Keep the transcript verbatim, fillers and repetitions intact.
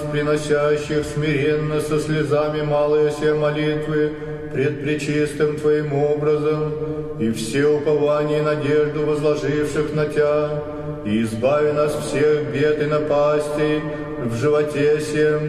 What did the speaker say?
приносящих смиренно со слезами малые се молитвы пред пречистым Твоим образом, и все упования и надежду возложивших на Тя, и избави нас всех бед и напастей в животе сем,